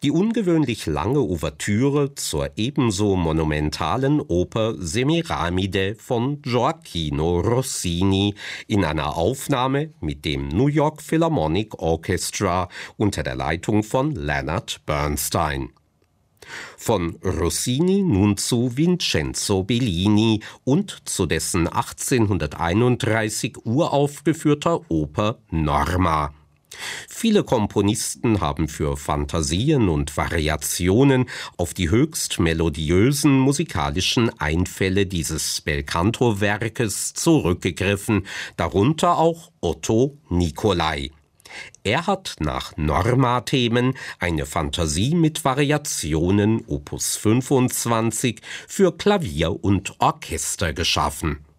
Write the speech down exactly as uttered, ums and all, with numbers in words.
Die ungewöhnlich lange Ouvertüre zur ebenso monumentalen Oper Semiramide von Gioacchino Rossini in einer Aufnahme mit dem New York Philharmonic Orchestra unter der Leitung von Leonard Bernstein. Von Rossini nun zu Vincenzo Bellini und zu dessen achtzehnhunderteinunddreißig uraufgeführter Oper Norma. Viele Komponisten haben für Fantasien und Variationen auf die höchst melodiösen musikalischen Einfälle dieses Belcanto-Werkes zurückgegriffen, darunter auch Otto Nicolai. Er hat nach Norma-Themen eine Fantasie mit Variationen Opus fünfundzwanzig für Klavier und Orchester geschaffen.